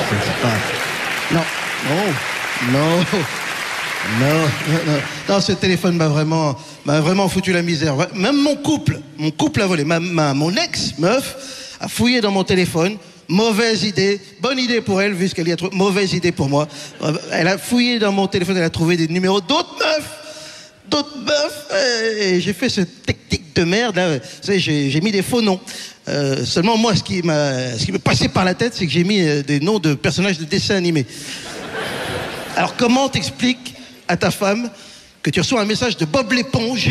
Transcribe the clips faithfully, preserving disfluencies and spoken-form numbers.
c'est pas... Non, non, non, non, non, non, ce téléphone m'a vraiment, m'a vraiment foutu la misère. Même mon couple, mon couple a volé. Ma, ma, mon ex-meuf a fouillé dans mon téléphone. Mauvaise idée, bonne idée pour elle, vu ce qu'elle y a trouvé. Mauvaise idée pour moi. Elle a fouillé dans mon téléphone, elle a trouvé des numéros d'autres meufs, d'autres meufs. Et j'ai fait cette technique de merde. Là. Vous savez, j'ai, j'ai mis des faux noms. Euh, seulement moi, ce qui m'a, ce qui m'est passé par la tête, c'est que j'ai mis euh, des noms de personnages de dessins animés. Alors comment t'expliques à ta femme que tu reçois un message de Bob l'éponge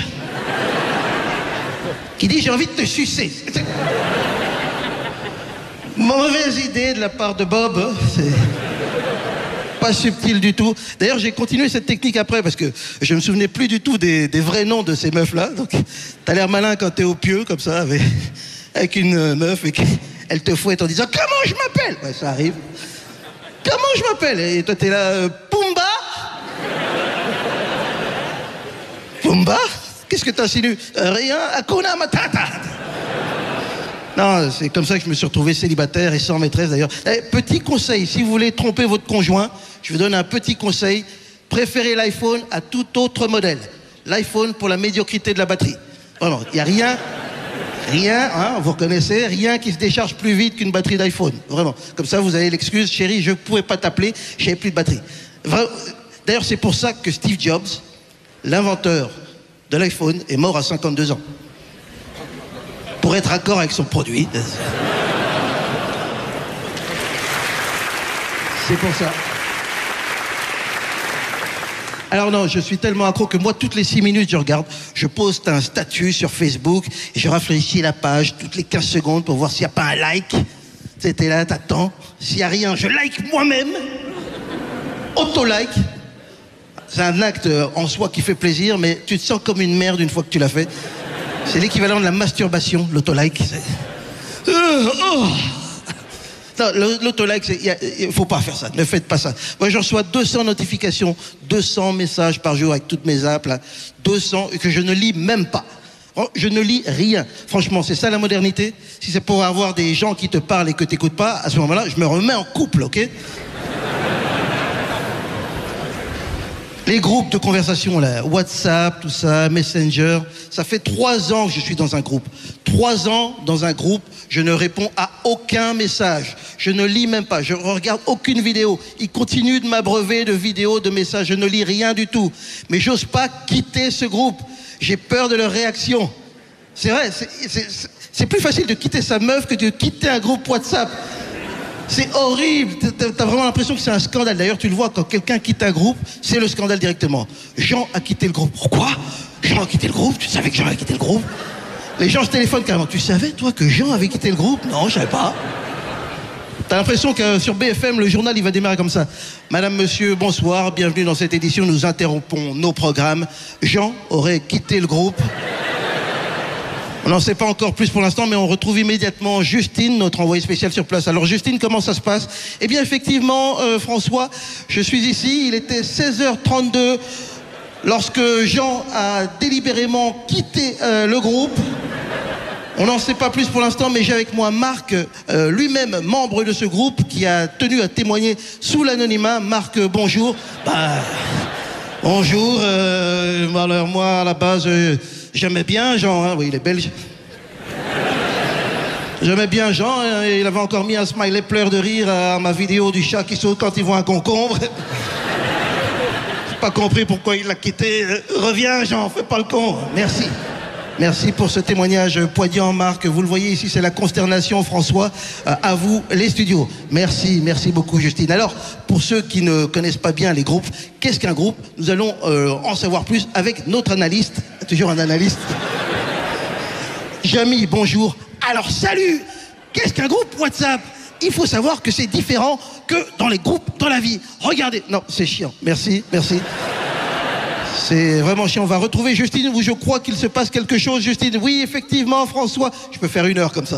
qui dit j'ai envie de te sucer? Mauvaise idée de la part de Bob, c'est pas subtil du tout. D'ailleurs, j'ai continué cette technique après parce que je me souvenais plus du tout des, des vrais noms de ces meufs-là. Donc, t'as l'air malin quand t'es au pieu, comme ça, avec, avec une meuf et qu'elle te fouette en disant « Comment je m'appelle ?» Ouais, ça arrive. « Comment je m'appelle ?» Et toi, t'es là euh, « Pumba ?» Pumba? Qu'est-ce que t'insinues? euh, Rien, Hakuna Matata. Non, c'est comme ça que je me suis retrouvé célibataire et sans maîtresse d'ailleurs. Eh, petit conseil, si vous voulez tromper votre conjoint, je vous donne un petit conseil. Préférez l'iPhone à tout autre modèle. L'iPhone pour la médiocrité de la batterie. Vraiment, il n'y a rien, rien, hein, vous reconnaissez, rien qui se décharge plus vite qu'une batterie d'iPhone. Vraiment. Comme ça, vous avez l'excuse, chérie, je ne pouvais pas t'appeler, j'avais plus de batterie. D'ailleurs, c'est pour ça que Steve Jobs, l'inventeur de l'iPhone, est mort à cinquante-deux ans. Pour être accord avec son produit. C'est pour ça. Alors non, je suis tellement accro que moi, toutes les six minutes, je regarde, je poste un statut sur Facebook et je rafraîchis la page toutes les quinze secondes pour voir s'il n'y a pas un like. T'es là, t'attends. S'il n'y a rien, je like moi-même. Auto-like. C'est un acte en soi qui fait plaisir, mais tu te sens comme une merde une fois que tu l'as fait. C'est l'équivalent de la masturbation, l'autolike. Euh, oh. Non, l'autolike, il ne faut pas faire ça. Ne faites pas ça. Moi, je reçois deux cents notifications, deux cents messages par jour avec toutes mes apps, là, deux cents, que je ne lis même pas. Je ne lis rien. Franchement, c'est ça la modernité. Si c'est pour avoir des gens qui te parlent et que tu n'écoutes pas, à ce moment-là, je me remets en couple, ok? Les groupes de conversation, là, WhatsApp, tout ça, Messenger, ça fait trois ans que je suis dans un groupe. Trois ans dans un groupe, je ne réponds à aucun message. Je ne lis même pas, je ne regarde aucune vidéo. Ils continuent de m'abreuver de vidéos, de messages, je ne lis rien du tout. Mais j'ose pas quitter ce groupe. J'ai peur de leur réaction. C'est vrai, c'est plus facile de quitter sa meuf que de quitter un groupe WhatsApp. C'est horrible, t'as vraiment l'impression que c'est un scandale. D'ailleurs, tu le vois, quand quelqu'un quitte un groupe, c'est le scandale directement. Jean a quitté le groupe. Pourquoi? Jean a quitté le groupe? Tu savais que Jean avait quitté le groupe? Les gens se téléphonent carrément. Tu savais, toi, que Jean avait quitté le groupe? Non, je savais pas. T'as l'impression que sur B F M, le journal, il va démarrer comme ça. Madame, monsieur, bonsoir, bienvenue dans cette édition. Nous interrompons nos programmes. Jean aurait quitté le groupe. On n'en sait pas encore plus pour l'instant, mais on retrouve immédiatement Justine, notre envoyée spéciale sur place. Alors Justine, comment ça se passe? Eh bien effectivement, euh, François, je suis ici, il était seize heures trente-deux lorsque Jean a délibérément quitté euh, le groupe. On n'en sait pas plus pour l'instant, mais j'ai avec moi Marc, euh, lui-même membre de ce groupe, qui a tenu à témoigner sous l'anonymat. Marc, euh, bonjour. Bah, bonjour, euh, alors moi à la base... Euh, J'aimais bien Jean, hein, oui, il est belge. J'aimais bien Jean, hein, et il avait encore mis un smiley pleur de rire à ma vidéo du chat qui saute quand il voit un concombre. J'ai pas compris pourquoi il l'a quitté. Reviens Jean, fais pas le con. Merci. Merci pour ce témoignage poignant, Marc. Vous le voyez ici, c'est la consternation, François. Euh, à vous, les studios. Merci, merci beaucoup, Justine. Alors, pour ceux qui ne connaissent pas bien les groupes, qu'est-ce qu'un groupe? Nous allons euh, en savoir plus avec notre analyste. Toujours un analyste. Jamy, bonjour. Alors, salut! Qu'est-ce qu'un groupe WhatsApp? Il faut savoir que c'est différent que dans les groupes dans la vie. Regardez. Non, c'est chiant. Merci, merci. C'est vraiment chiant. On va retrouver Justine où je crois qu'il se passe quelque chose. Justine, oui, effectivement, François. Je peux faire une heure comme ça.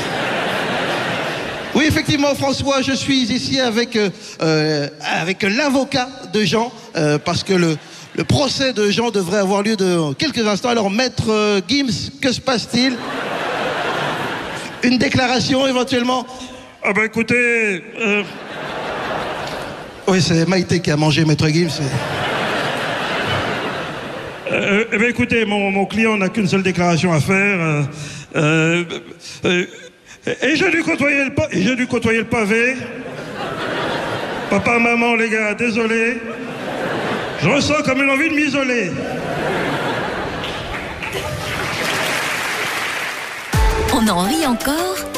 Oui, effectivement, François, je suis ici avec, euh, avec l'avocat de Jean, euh, parce que le, le procès de Jean devrait avoir lieu de quelques instants. Alors, maître euh, Gims, que se passe-t-il? Une déclaration, éventuellement? Ah ben écoutez... Euh... Oui, c'est Maïté qui a mangé Maître Gims. Euh, eh bien, écoutez, mon, mon client n'a qu'une seule déclaration à faire. Euh, euh, euh, et j'ai dû côtoyer le, pa- et j'ai dû côtoyer le pavé. Papa, maman, les gars, désolé. Je ressens comme une envie de m'isoler. On en rit encore